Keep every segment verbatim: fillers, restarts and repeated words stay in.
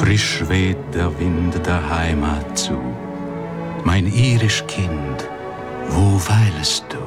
Frisch weht der Wind der Heimat zu. Mein irisch Kind, wo weilest du?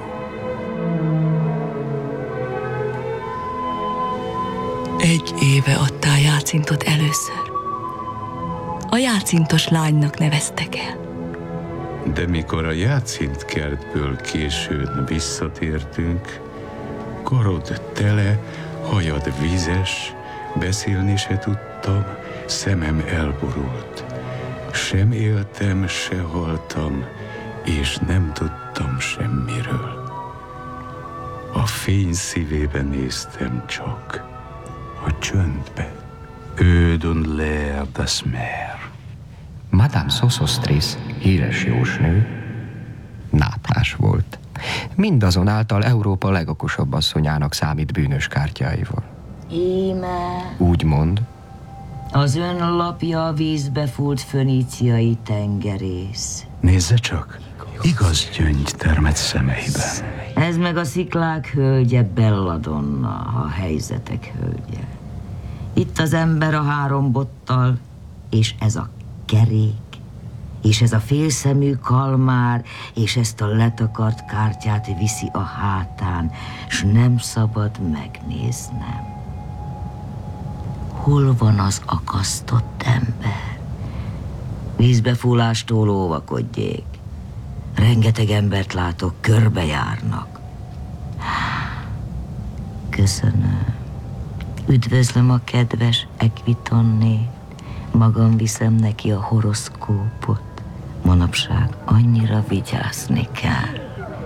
Egy éve adta a játszintot először. A játszintos lánynak neveztek el. De mikor a játszintkertből későn visszatértünk, karod tele, hajad vizes, beszélni se tudtam, szemem elborult. Sem éltem, se haltam, és nem tudtam semmiről. A fény szívébe néztem csak, a csöndbe. Ödön leer das Meer. Madame Sosostris, híres jósnő, náplás volt. Mindazonáltal Európa legokosabb asszonyának számít bűnös kártyáival. Íme. Úgy mond. Az ön lapja a vízbe fúlt föníciai tengerész. Nézze csak, igaz gyöngy termett szemeiben. Ez meg a sziklák hölgye, Belladonna, a helyzetek hölgye. Itt az ember a három bottal, és ez a kerék, és ez a félszemű kalmár, és ezt a letakart kártyát viszi a hátán, s nem szabad megnéznem. Hol van az akasztott ember? Vízbefúlástól óvakodjék. Rengeteg embert látok, körbejárnak. Köszönöm. Üdvözlöm a kedves Ekvitonnét. Magam viszem neki a horoszkópot. Manapság annyira vigyázni kell.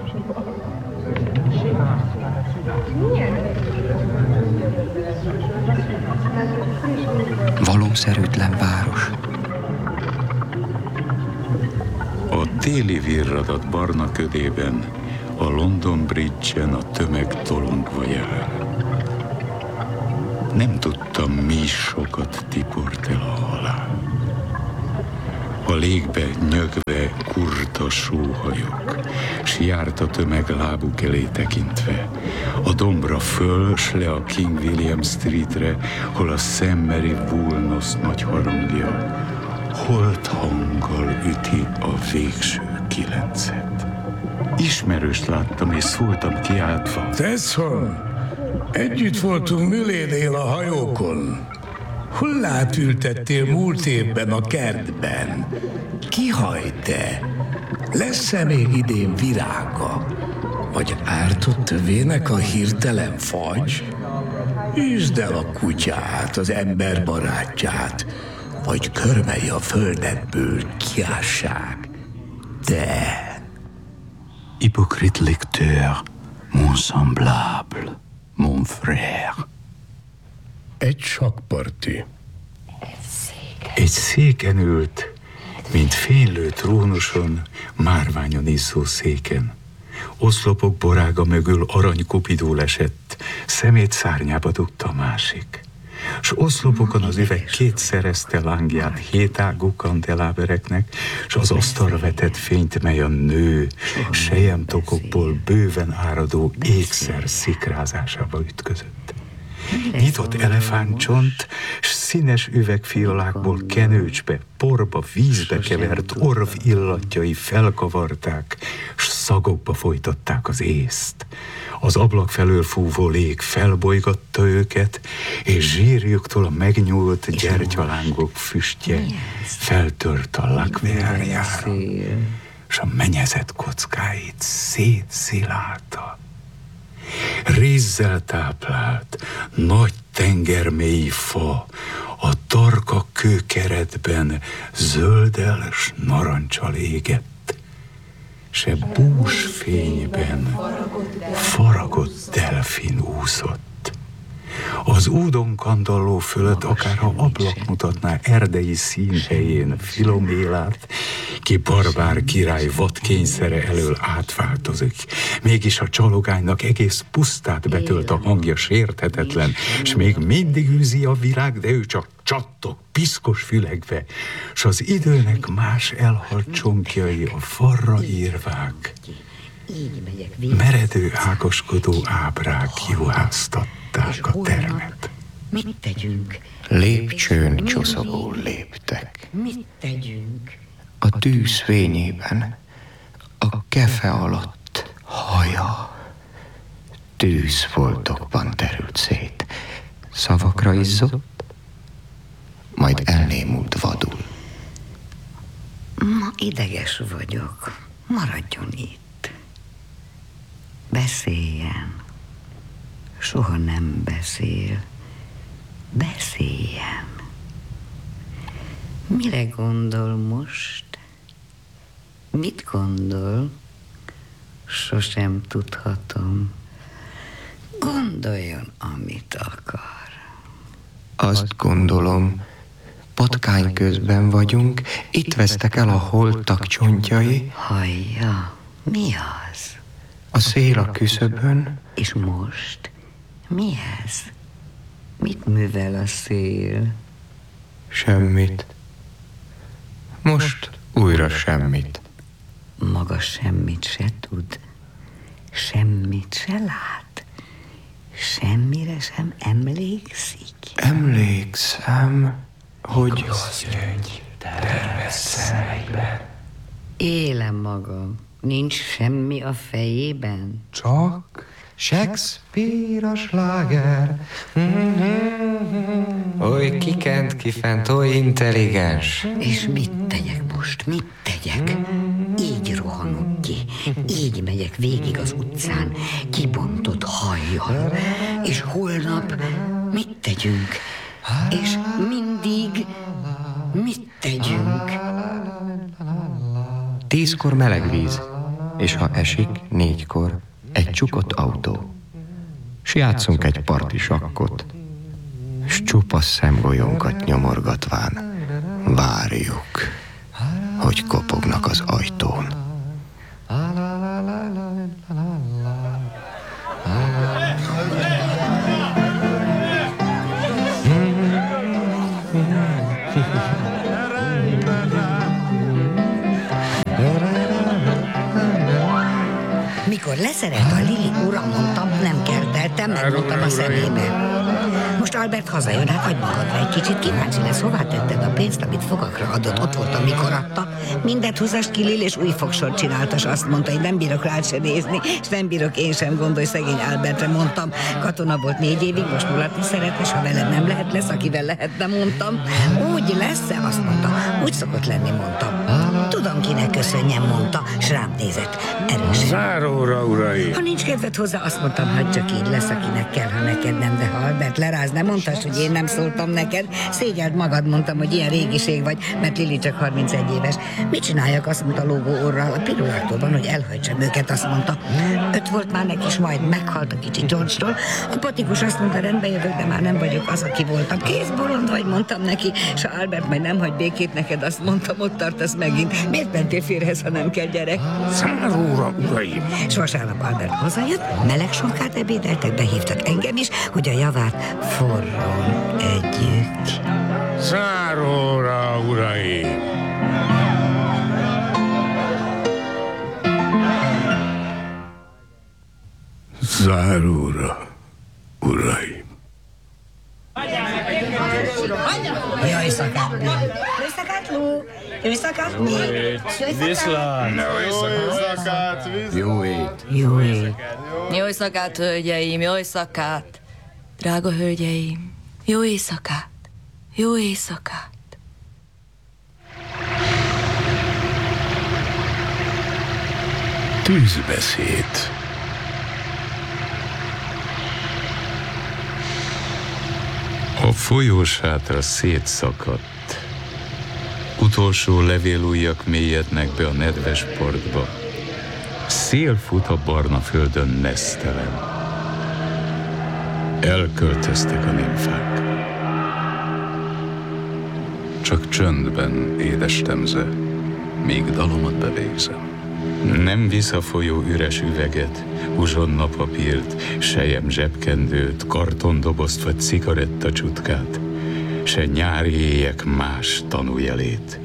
Valószerűtlen város. A téli virradat barna ködében, a London Bridge-en a tömeg tolongva jár. Nem tudtam, mi sokat tiport el a halál. A légbe nyögve kurta sóhajok, s járt a tömeg lábuk elé tekintve. A dombra föl, s le a King William Streetre, hol a Saint Mary Woolnosz nagy harangja, holt hanggal üti a végső kilencet. Ismerőst láttam, és szóltam kiáltva. Tesson! Együtt voltunk Mülénél a hajókon. Hullát ültettél múlt évben a kertben. Kihaj te! Lesz-e még idén virága? Vagy ártott övének a hirtelen fagy? Üsd el a kutyát, az ember barátját, vagy körmelj a földetből kiásság. Te! Hypocrite lecteur, mon semblable, mon frère. Egy sakkparti. Egy széken ült, mint fénylő trónuson, márványon izzó széken. Oszlopok borága mögül arany kopidó esett, szemét szárnyába dugta a másik. S oszlopokon az üveg kétszerezte lángját hétágú kandelábereknek, s az asztalra vetett fényt, mely a nő selyemtokokból bőven áradó ékszer szikrázásába ütközött. Nyitott elefántcsont, s színes üvegfiolákból kenőcsbe, porba, vízbe kevert orv illatjai felkavarták, s szagokba folytatták az észt. Az ablak felől fúvó lég felbolygatta őket, és zsírjuktól a megnyúlt gyertyalángok füstje feltört a lakvérjára, s a menyezet kockáit szétszilálta. Rézzel táplált, nagy tengermélyi fa, a tarka kőkeretben zölddel s narancsal égett, se bús fényben faragott delfin úszott. Az údon kandalló fölött akár ha ablak mutatná erdei színhelyén Filomélát, ki barbár király vadkényszere elől átváltozik. Mégis a csalogánynak egész pusztát betölt a hangja sérthetetlen, s még mindig űzi a világ, de ő csak csattog, piszkos fülegve, s az időnek más elhalt csonkjai a falra írvák. Meredő ágaskodó ábrák juháztatták a termet. Mit tegyünk? Lépcsőn csoszogó léptek. Mit tegyünk? A tűz fényében, a kefe alatt haja tűzfoltokban terült szét. Szavakra izzott, majd elnémult vadul. Ma ideges vagyok. Maradjon itt. Beszéljen. Soha nem beszél. Beszéljen. Mire gondol most? Mit gondol? Sosem tudhatom. Gondoljon, amit akar. Azt gondolom, patkány közben vagyunk, itt vesztek el a holtak csontjai. Hallja, mi az? A szél a küszöbön. És most? Mi ez? Mit művel a szél? Semmit. Most újra semmit. Maga semmit se tud, semmit se lát, semmire sem emlékszik. Emlékszem, hogy az egy tervez szemeiben. Élem magam, nincs semmi a fejében. Csak Shakespeare a sláger. Oly kikent kifent, oly intelligens. És mit tegyek most, mit tegyek? Így rohanok ki, így megyek végig az utcán, kibontott hajjal. És holnap mit tegyünk? És mindig mit tegyünk? Tízkor meleg víz, és ha esik, négykor egy csukott autó. S játszunk egy parti sakkot, s csupasz szemgolyónkat nyomorgatván várjuk, hogy kopognak az ajtón. Mikor leszerelt a Lili, uram, mondtam, nem kerteltem, megmondtam a szemébe. Most Albert hazajön, hát hagyd magadra egy kicsit, kíváncsi lesz, hová tetted a pénzt, amit fogakra adott, ott volt, amikor adta. Mindet húzást ki, Lili, és új fogsort csináltas, azt mondta, hogy nem bírok rád se nézni, és nem bírok én sem, gondolj szegény Albertre, mondtam. Katona volt négy évig, most mulatni szeretne, és ha veled nem lehet lesz, akivel lehetne, mondtam. Úgy lesz-e? Azt mondta. Úgy szokott lenni, mondtam. Tudom, kinek köszönjem, mondta, s rám nézett. Erősen. Záróra, uraim! Ha nincs kedved hozzá, azt mondtam, hogy csak így lesz, akinek kell, ha neked nem, de ha Albert leráz, nem mondtad, hogy én nem szóltam neked. Szégyeld magad, mondtam, hogy ilyen régiség vagy, mert Lili csak harmincegy éves. Mit csináljak, azt mondta lógó orral, a piruláktól van, hogy elhajtsam őket, azt mondta. Öt volt már neki, és majd meghalt a kicsi George-tól. A patikus azt mondta, rendbe jövök, de már nem vagyok az, aki voltam. Kész bolond vagy, mondtam neki, és ha Albert majd nem hagy békét neked, azt mondtam, ott tartasz megint. Miért mentél férhez, ha nem kell, gyerek? Záróra, uraim! És vasárnap Albert hazajött, meleg sonkát ebédeltek, behívtak engem is, hogy a javát forron együtt. Záróra, uraim! Záróra, uraim! Jó éjszakát! Jó éjszakát, Lú! Jó éjszakát, Lú! Jó Viszlát! Jó éjszakát! Jó ét! Jó ég! Jó éjszakát, hölgyeim, jó éjszakát! Drága hölgyeim, jó éjszakát! Jó éjszakát! Tűzbeszéd. A folyósátra szétszakadt. Utolsó levélujjak mélyednek be a nedves partba. Szél fut a barna földön nesztelen. Elköltöztek a nimfák. Csak csöndben, édes temze, míg dalomat bevégzem. Nem visz a folyó üres üveget, uzsonna papírt, sejem zsebkendőt, kartondobozt vagy cigarettacsutkát, se nyári éjek más tanújelét.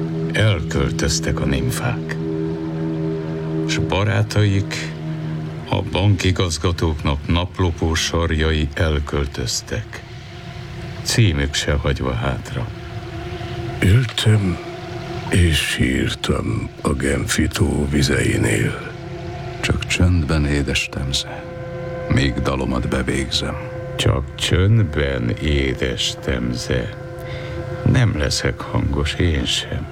Elköltöztek a nimfák, s barátaik A bankigazgatóknak naplopó sarjai elköltöztek, címük se hagyva hátra. Ültem és sírtam a Genfi tó vizeinél. Csak csöndben, édes temze, még dalomat bevégzem. Csak csöndben, édes temze, nem leszek hangos én sem.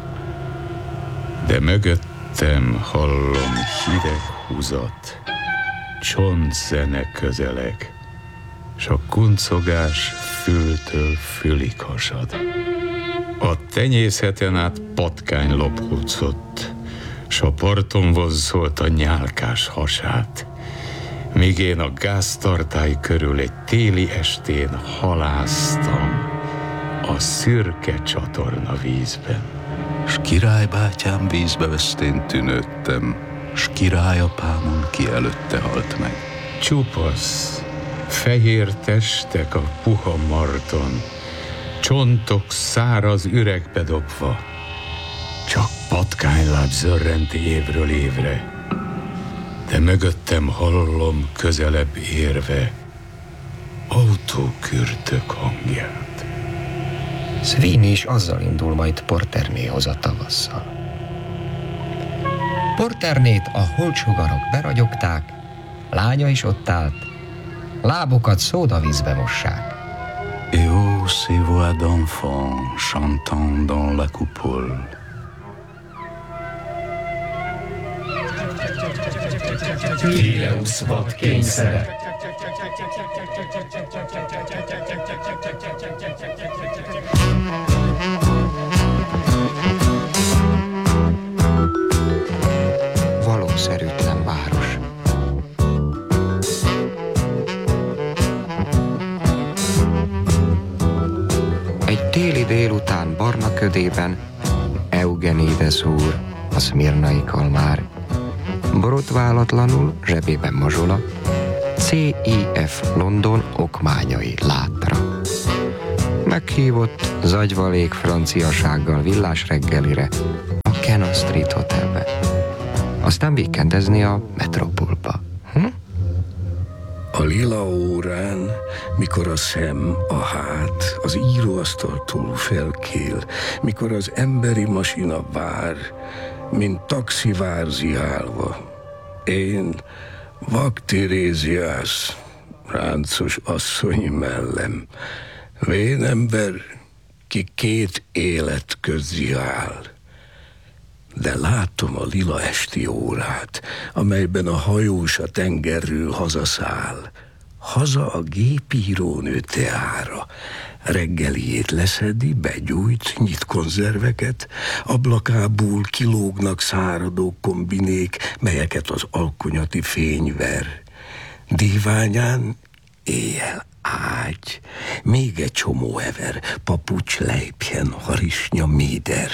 De mögöttem hallom hideg húzat, csontzene közeleg, s a kuncogás fültől fülig hasad. A tenyészeten át patkány lopódzott, s a parton vozzolt a nyálkás hasát, míg én a gáztartály körül egy téli estén haláztam a szürke csatorna vízben. S királybátyám vízbe vesztén tűnődtem, s királyapámon ki előtte halt meg. Csupasz, fehér testek a puha marton, csontok száraz üregbe dobva, csak patkányláb zörrenti évről évre, de mögöttem hallom közelebb érve autókürtök hangját. Sweeney is azzal indul majd Porternéhoz a tavasszal. Porternét a holdsugarok beragyogták, lánya is ott állt, lábokat szódavízbe mossák. Et oh, ces voix d'enfants chantant dans la coupole. Híleusz vad kényszere. Valószerűtlen város. Egy téli délután barna ködében Eugenides úr, a szmirnai kalmár, borotválatlanul zsebében mazsola, cé i ef London okmányai látra. Meghívott zagyvalék franciasággal villás reggelire a Cannon Street Hotelbe. Aztán víkendezni a Metropolba. Hm? A lila órán, mikor a szem, a hát, az íróasztaltól felkél, mikor az emberi masina vár, mint taxi vár zihálva. Én, vak Teréziás, ráncos asszony mellem, vén ember, ki két élet közt zihál. De látom a lila esti órát, amelyben a hajós a tengerről hazaszáll. Haza a gépírónő teára, reggeliét leszedi, begyújt, nyit konzerveket, ablakából kilógnak száradó kombinék, melyeket az alkonyati fény ver. Díványán éjjel ágy, még egy csomó ever, papucs, lejpjen, harisnya, méder.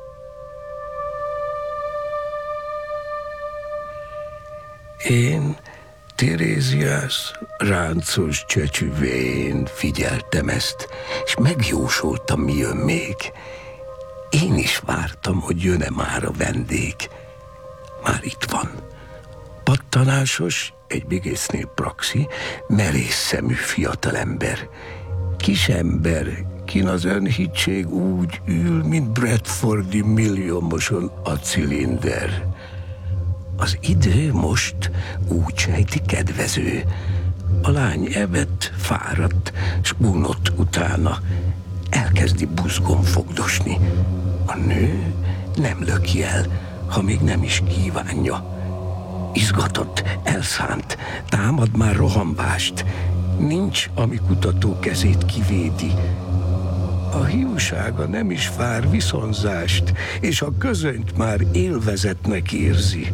Én, Teréziás, ráncos csöcsüvén figyeltem ezt, és megjósoltam, mi jön még. Én is vártam, hogy jön-e már a vendég. Már itt van. Pattanásos, egy bigésznél praxi, merész szemű fiatalember. Kisember, kin az önhittség úgy ül, mint Bradfordi milliómoson a cilinder. Az idő most úgy sejti kedvező. A lány evett, fáradt, s unott utána. Elkezdi buzgón fogdosni. A nő nem löki el, ha még nem is kívánja. Izgatott, elszánt, támad már rohambást. Nincs, ami kutató kezét kivédi. A hiúsága nem is vár viszonzást, és a közönyt már élvezetnek érzi.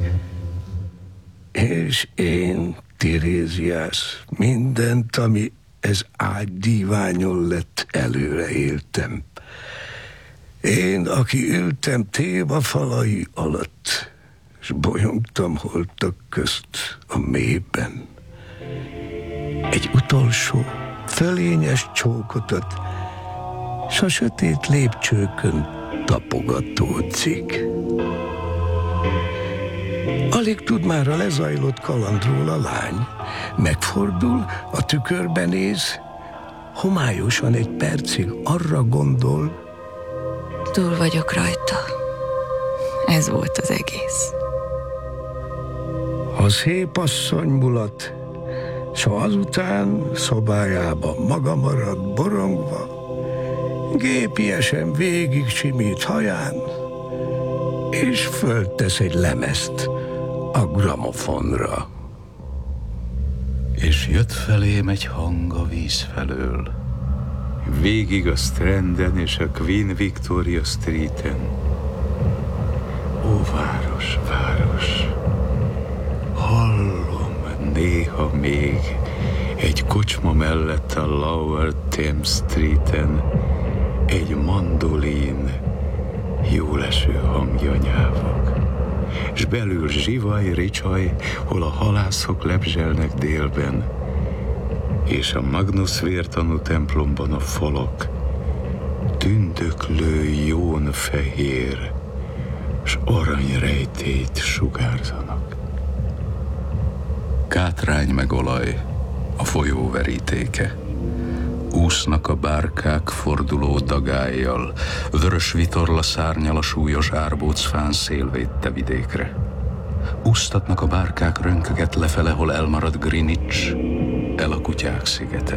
És én, Teréziás, mindent, ami ez ágydíványon lett, előre éltem. Én, aki ültem téva falai alatt, s bolyongtam holtak közt a mélyben. Egy utolsó, fölényes csókotat, s a sötét lépcsőkön tapogatódzik. A Alig tud már a lezajlott kalandról a lány. Megfordul, a tükörbe néz, homályosan egy percig arra gondol. Túl vagyok rajta. Ez volt az egész. A szép asszony mulat, s azután szobájában maga marad borongva, gépiesen végig simít haján, és föltesz egy lemezt a gramofonra. És jött felém egy hang a víz felől. Végig a Stranden és a Queen Victoria Streeten. Ó, város, város, hallom néha még egy kocsma mellett a Lower Thames Streeten egy mandolin jóleső hangja nyávog, s belül zsivaj, ricsaj, hol a halászok lebzselnek délben, és a Magnus vértanú templomban a falak tündöklő jón fehér s aranyrejtét sugárzanak. Kátrány meg olaj, a folyó verítéke. Úsznak a bárkák forduló dagályjal, vörös vitorla szárnyal a súlyos árbócfán szélvédte vidékre. Úsztatnak a bárkák rönköget lefele, hol elmarad Greenwich, el a kutyák szigete.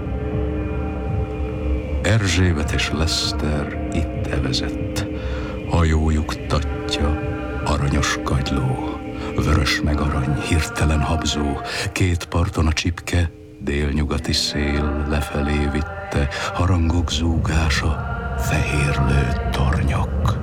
Erzsébet és Leszter itt evezett, hajójuk tatja, aranyos kagyló, vörös meg arany, hirtelen habzó, két parton a csipke, délnyugati szél lefelé vitte, harangok zúgása, fehérlő tornyok.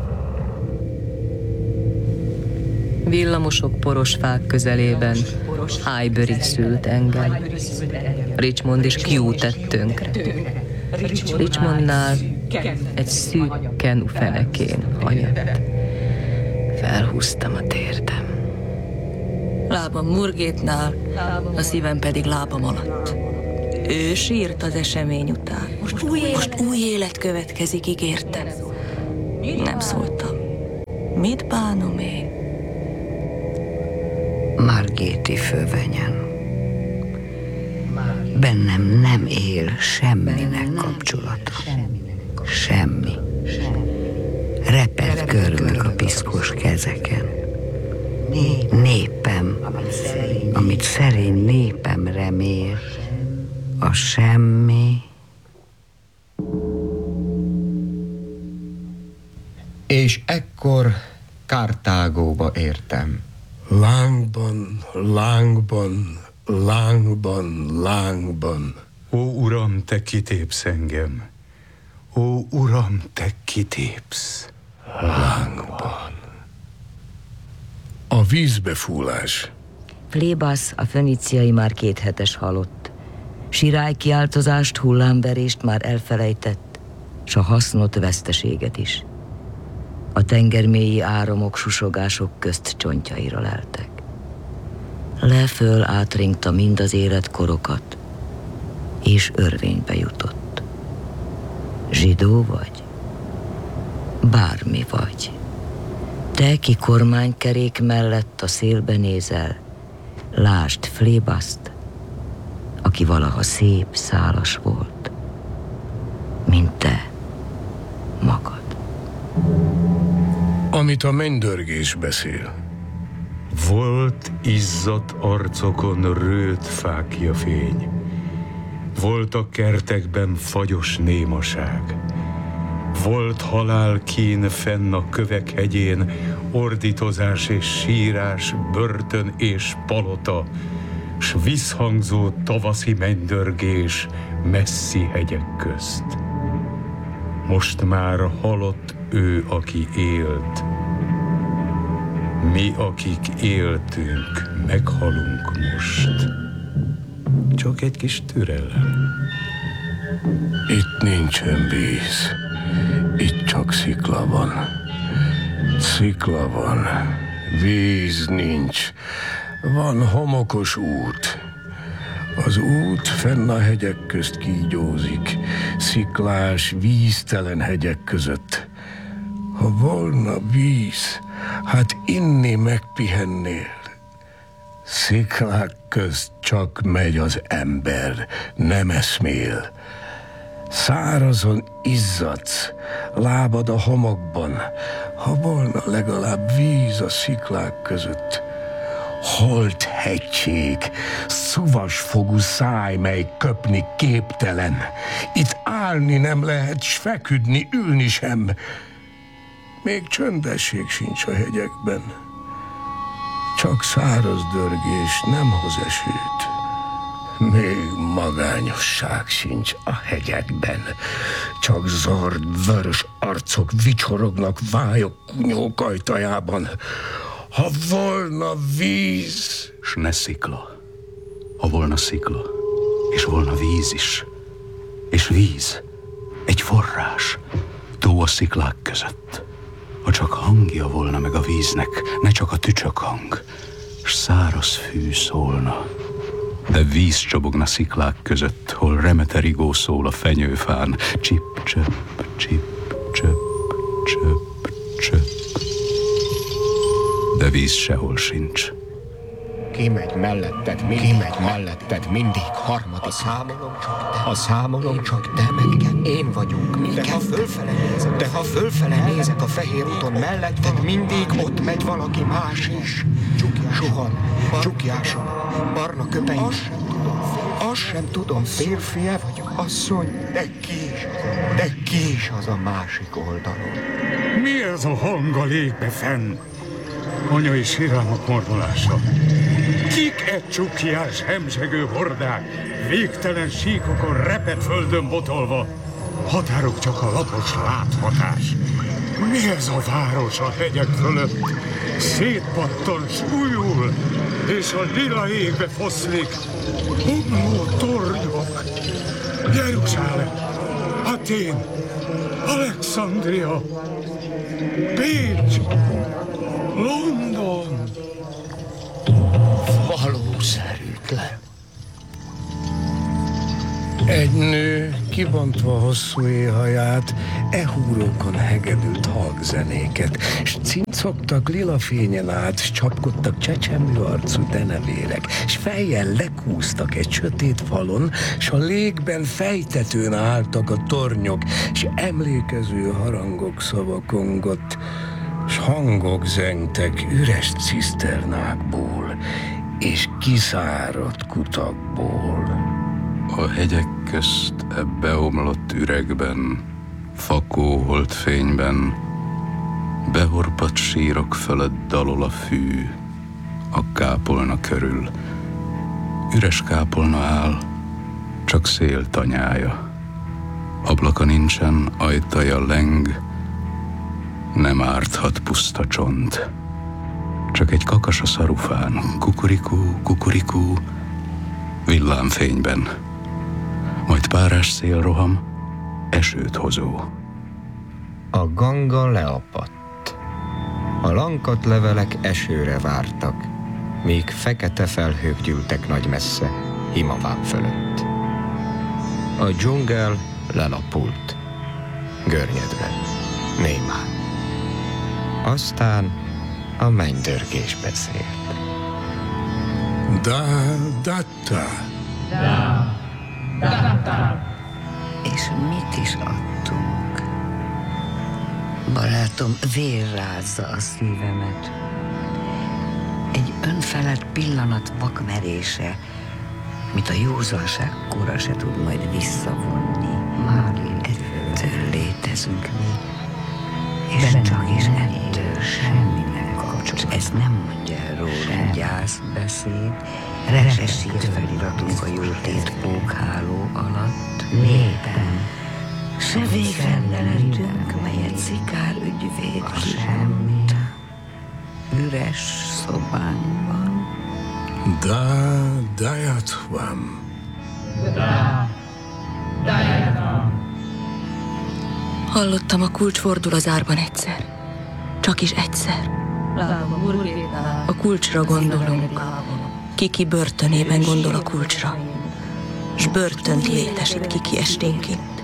Villamosok poros fák közelében Highbury szült engem. Richmond és Kew tett tönkre. Richmondnál egy szűk kenu fenekén hanyatt. Felhúztam a térdem. Lábam Murgétnál, a szívem pedig lábam alatt. Ő sírt az esemény után. Most új élet, Most új élet következik, ígértem. Nem szóltam. Mit bánom én? Margéti fővenyen. Bennem nem él semminek kapcsolata. Semmi. Reped körülök a piszkos kezeken. Népem, amit szerény népem remél, a semmi. És ekkor Kartágóba értem. Lángban, lángban, lángban, lángban. Ó, Uram, te kitépsz engem. Ó, Uram, te kitépsz. Lángban. A vízbefúlás. Phlébász, a föníciai már két hetes halott. Sirály kiáltozást, hullámverést már elfelejtett, s a hasznot, veszteséget is. A tengermélyi áramok susogások közt csontjaira leltek. Leföl átringta mind az életkorokat, és örvénybe jutott. Zsidó vagy? Bármi vagy. Te, ki kormánykerék mellett a szélbe nézel, lásd Phlébaszt, aki valaha szép, szálas volt, mint te magad. Amit a mennydörgés beszél. Volt izzadt arcokon rőt fákja fény. Volt a kertekben fagyos némaság. Volt halálkín fenn a kövek hegyén, ordítozás és sírás, börtön és palota, s visszhangzó tavaszi mennydörgés messzi hegyek közt. Most már halott ő, aki élt. Mi, akik éltünk, meghalunk most. Csak egy kis türelem. Itt nincsen víz. Itt csak szikla van. Szikla van. Víz nincs. Van homokos út. Az út fenn a hegyek közt kígyózik. Sziklás, víztelen hegyek között. Ha volna víz, Hát inni megpihennél. Sziklák közt csak megy az ember, nem eszmél. Szárazon izzadsz, lábad a homokban, ha volna legalább víz a sziklák között. Holt hegység, szuvasfogú száj, mely köpni képtelen. Itt állni nem lehet, s feküdni, ülni sem. Még csöndesség sincs a hegyekben. Csak száraz dörgés nem hoz esőt. Még magányosság sincs a hegyekben. Csak zord, vörös arcok vicsorognak vályok kunyók ajtajában. Ha volna víz... S ne szikla. Ha volna szikla, és volna víz is. És víz, egy forrás, tó a sziklák között. Ha csak hangja volna meg a víznek, ne csak a tücsök hang, s száraz fű szólna. De víz csobogna sziklák között, hol remete rigó szól a fenyőfán. Csip-csöp, csip-csöp, csöp-csöp. De víz sehol sincs. Kimegy melletted, mindig, kimegy melletted mindig harmadik. Számolom csak te, ha számolom csak te, meg én vagyunk mindketten. De ha fölfele nézek, de ha fölfele nézek a fehér úton melletted, mindig ott megy valaki más is. Suhan, csukjáson, barna köpeim. Azt sem tudom, férfi-e vagy asszony, de ki is, de ki is az a másik oldalon. Mi ez a hang a légbe fenn? Anyai sírálmak mordolása. Kik egy csukjás, hemzsegő hordák, végtelen síkokon repett földön botolva? Határok csak a lapos láthatás. Mi ez a város a hegyek fölött? Szétpattan, súlyul, és a lila égbe foszlik. Omló tornyok. Jeruzsálem, Atén, Alexandria, Pécs, London. Valószerűtlen. Egy nő, kibontva hosszú éhaját, ehúrókon hegedült halkzenéket, s cincogtak lila fényen át, s csapkodtak csecsemő arcú denevérek, s fejjel lekúztak egy sötét falon, s a légben fejtetőn álltak a tornyok, s emlékező harangok szavakongott, s hangok zengtek üres ciszternákból, és kiszáradt kutakból. A hegyek közt ebbe omlott üregben, fakó holdfényben, behorpadt sírok fölött dalol a fű, a kápolna körül. Üres kápolna áll, csak szél tanyája. Ablaka nincsen, ajtaja leng, nem árthat puszta csont. Csak egy kakas a szarufán, kukurikú, kukurikú, villámfényben. Majd párás szélroham, esőt hozó. A ganga leapadt. A lankadt levelek esőre vártak, míg fekete felhők gyűltek nagy messze, himavám fölött. A dzsungel lelapult, görnyedve, némán. Aztán a mennydörgés beszélt. Da, da, da. Da, da, da. És mit is adtunk? Barátom, vérrázza a szívemet. Egy önfelett pillanat vakmerése, mint a józanság kora se tud majd visszavonni. Már ettől létezünk mi, és de csak is ettől semminek kapcsolat. Ez nem mondja el róla gyászbeszéd, repesít feliratunk a jótét pókháló alatt. Népen, se végrendeletünk, melyet szikár ügyvéd kivolt. Üres szobánkban. Da, dajatvam. Da, dajatvam. Hallottam, a kulcs fordul az árban egyszer. Csak is egyszer. A kulcsra gondolunk. Kiki börtönében gondol a kulcsra. S börtönt létesít Kiki esténként.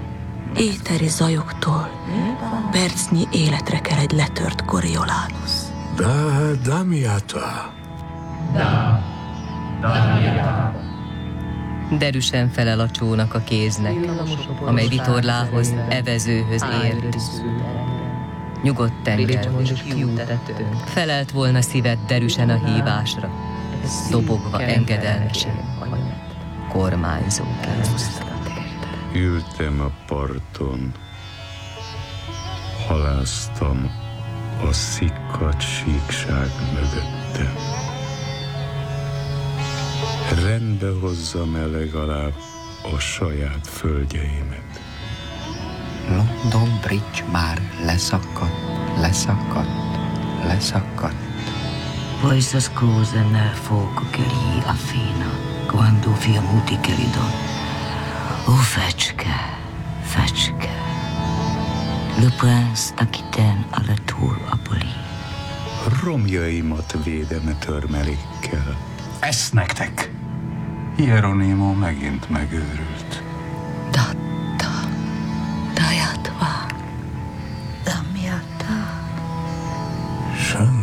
Éteri zajoktól percnyi életre kell egy letört Coriolanus. Da, Damiata. Da, Damiata. Derűsen felel a csónak a kéznek, amely vitorlához, evezőhöz ért. Nyugodt tenger, felelt volna szíved derűsen a hívásra, dobogva engedelmesen, kormányzó kereszt. Ültem a parton, haláztam a szikkadt síkság mögöttem. Rendbe hozzam-e legalább a saját földjeimet? London Bridge már leszakadt, leszakadt, leszakadt. Poisas cose nel fuoco che lì affina, quando fiammuti che ridon. O fecske, fecske, le prince d'Aquitaine à la tour aboli. Romjaimat védem törmelékkel. Ezt nektek! Hieronimo megint megőrült. Datta, Dajatva, Damiata. Sem